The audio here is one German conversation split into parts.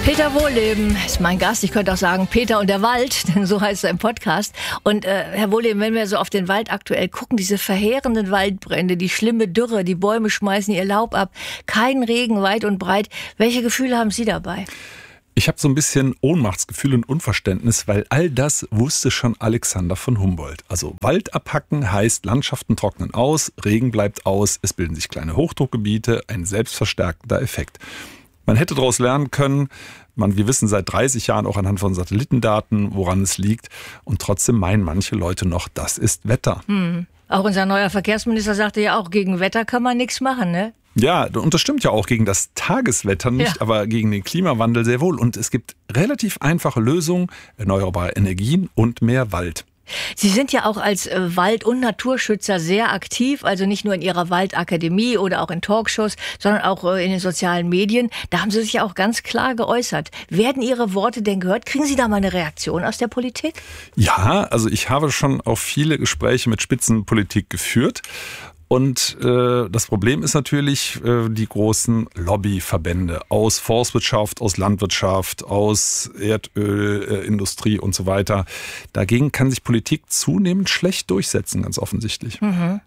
Peter Wohlleben ist mein Gast. Ich könnte auch sagen Peter und der Wald, denn so heißt er im Podcast. Und Herr Wohlleben, wenn wir so auf den Wald aktuell gucken, diese verheerenden Waldbrände, die schlimme Dürre, die Bäume schmeißen ihr Laub ab, kein Regen weit und breit. Welche Gefühle haben Sie dabei? Ich habe so ein bisschen Ohnmachtsgefühl und Unverständnis, weil all das wusste schon Alexander von Humboldt. Also Wald abhacken heißt, Landschaften trocknen aus, Regen bleibt aus, es bilden sich kleine Hochdruckgebiete, ein selbstverstärkender Effekt. Man hätte daraus lernen können, wir wissen seit 30 Jahren auch anhand von Satellitendaten, woran es liegt. Und trotzdem meinen manche Leute noch, das ist Wetter. Auch unser neuer Verkehrsminister sagte ja auch, gegen Wetter kann man nichts machen, ne? Ja, und das stimmt ja auch gegen das Tageswetter nicht, aber gegen den Klimawandel sehr wohl. Und es gibt relativ einfache Lösungen, erneuerbare Energien und mehr Wald. Sie sind ja auch als Wald- und Naturschützer sehr aktiv, also nicht nur in Ihrer Waldakademie oder auch in Talkshows, sondern auch in den sozialen Medien. Da haben Sie sich ja auch ganz klar geäußert. Werden Ihre Worte denn gehört? Kriegen Sie da mal eine Reaktion aus der Politik? Ja, also ich habe schon auch viele Gespräche mit Spitzenpolitik geführt. Und das Problem ist natürlich die großen Lobbyverbände aus Forstwirtschaft, aus Landwirtschaft, aus Erdölindustrie und so weiter. Dagegen kann sich Politik zunehmend schlecht durchsetzen, ganz offensichtlich.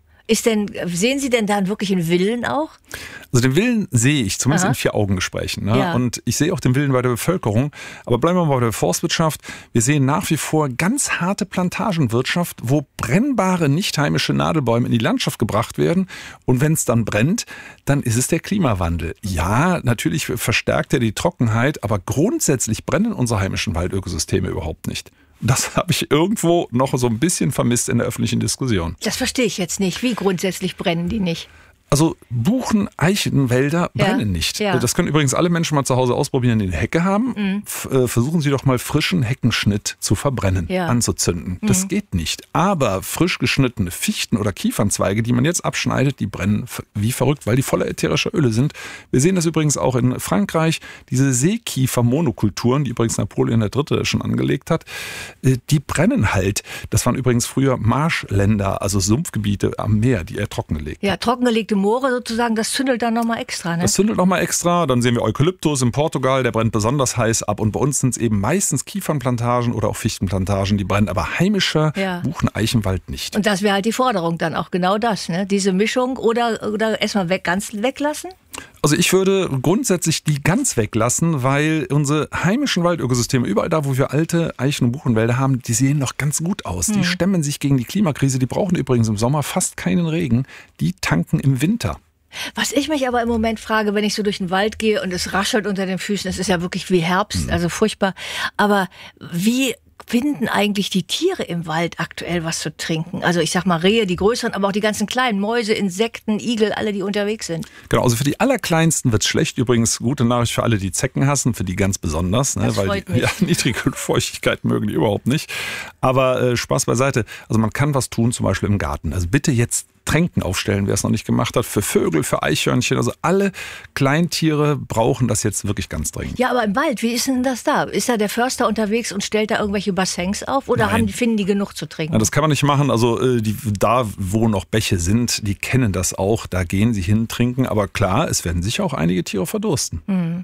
Sehen Sie denn da einen wirklichen Willen auch? Also den Willen sehe ich, zumindest in 4-Augen-Gesprächen. Ne? Ja. Und ich sehe auch den Willen bei der Bevölkerung. Aber bleiben wir mal bei der Forstwirtschaft. Wir sehen nach wie vor ganz harte Plantagenwirtschaft, wo brennbare, nicht heimische Nadelbäume in die Landschaft gebracht werden. Und wenn es dann brennt, dann ist es der Klimawandel. Ja, natürlich verstärkt er die Trockenheit, aber grundsätzlich brennen unsere heimischen Waldökosysteme überhaupt nicht. Das habe ich irgendwo noch so ein bisschen vermisst in der öffentlichen Diskussion. Das verstehe ich jetzt nicht. Wie grundsätzlich brennen die nicht? Also Buchen, Eichenwälder brennen nicht. Ja. Das können übrigens alle Menschen mal zu Hause ausprobieren, die eine Hecke haben. Versuchen Sie doch mal frischen Heckenschnitt zu verbrennen, anzuzünden. Das geht nicht. Aber frisch geschnittene Fichten- oder Kiefernzweige, die man jetzt abschneidet, die brennen wie verrückt, weil die voller ätherischer Öle sind. Wir sehen das übrigens auch in Frankreich. Diese Seekiefer-Monokulturen, die übrigens Napoleon III. Schon angelegt hat, die brennen halt. Das waren übrigens früher Marschländer, also Sumpfgebiete am Meer, die er trockengelegt hat. Ja, trockengelegte Moore sozusagen, das zündelt dann nochmal extra, ne? Das zündet nochmal extra. Dann sehen wir Eukalyptus in Portugal, der brennt besonders heiß ab. Und bei uns sind es eben meistens Kiefernplantagen oder auch Fichtenplantagen, die brennen. Aber heimischer Buchen-Eichenwald nicht. Und das wäre halt die Forderung dann auch genau das, ne? Diese Mischung oder erstmal ganz weglassen? Also ich würde grundsätzlich die ganz weglassen, weil unsere heimischen Waldökosysteme, überall da, wo wir alte Eichen- und Buchenwälder haben, die sehen noch ganz gut aus. Die stemmen sich gegen die Klimakrise. Die brauchen übrigens im Sommer fast keinen Regen. Die tanken im Winter. Was ich mich aber im Moment frage, wenn ich so durch den Wald gehe und es raschelt unter den Füßen, es ist ja wirklich wie Herbst, also furchtbar. Aber wie finden eigentlich die Tiere im Wald aktuell was zu trinken? Also ich sag mal Rehe, die größeren, aber auch die ganzen kleinen Mäuse, Insekten, Igel, alle, die unterwegs sind. Genau, also für die Allerkleinsten wird's schlecht. Übrigens gute Nachricht für alle, die Zecken hassen, für die ganz besonders. Ne? Das weil freut die mich. niedrige Feuchtigkeit mögen die überhaupt nicht. Aber Spaß beiseite. Also man kann was tun, zum Beispiel im Garten. Also bitte jetzt Tränken aufstellen, wer es noch nicht gemacht hat, für Vögel, für Eichhörnchen. Also alle Kleintiere brauchen das jetzt wirklich ganz dringend. Ja, aber im Wald, wie ist denn das da? Ist da der Förster unterwegs und stellt da irgendwelche Bassins auf oder finden die genug zu trinken? Ja, das kann man nicht machen. Also da, wo noch Bäche sind, die kennen das auch. Da gehen sie hin, trinken. Aber klar, es werden sicher auch einige Tiere verdursten.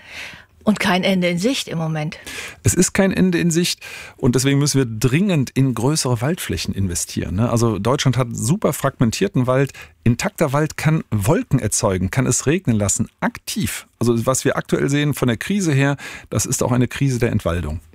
Und kein Ende in Sicht im Moment. Es ist kein Ende in Sicht und deswegen müssen wir dringend in größere Waldflächen investieren. Ne? Also Deutschland hat super fragmentierten Wald. Intakter Wald kann Wolken erzeugen, kann es regnen lassen, aktiv. Also was wir aktuell sehen von der Krise her, das ist auch eine Krise der Entwaldung.